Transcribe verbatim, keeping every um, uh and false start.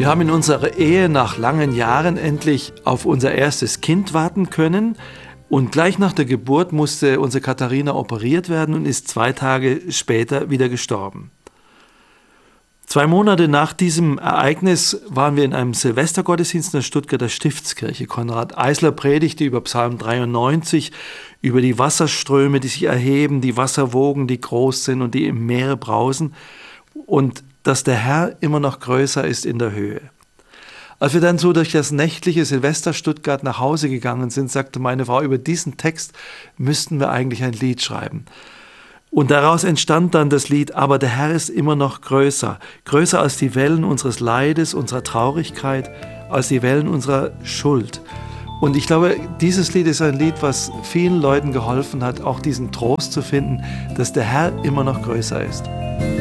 Wir haben in unserer Ehe nach langen Jahren endlich auf unser erstes Kind warten können. Und gleich nach der Geburt musste unsere Katharina operiert werden und ist zwei Tage später wieder gestorben. Zwei Monate nach diesem Ereignis waren wir in einem Silvestergottesdienst in der Stuttgarter Stiftskirche. Konrad Eisler predigte über Psalm dreiundneunzig, über die Wasserströme, die sich erheben, die Wasserwogen, die groß sind und die im Meere brausen, und dass der Herr immer noch größer ist in der Höhe. Als wir dann so durch das nächtliche Silvester Stuttgart nach Hause gegangen sind, sagte meine Frau, über diesen Text müssten wir eigentlich ein Lied schreiben. Und daraus entstand dann das Lied Aber der Herr ist immer noch größer, größer als die Wellen unseres Leides, unserer Traurigkeit, als die Wellen unserer Schuld. Und ich glaube, dieses Lied ist ein Lied, was vielen Leuten geholfen hat, auch diesen Trost zu finden, dass der Herr immer noch größer ist.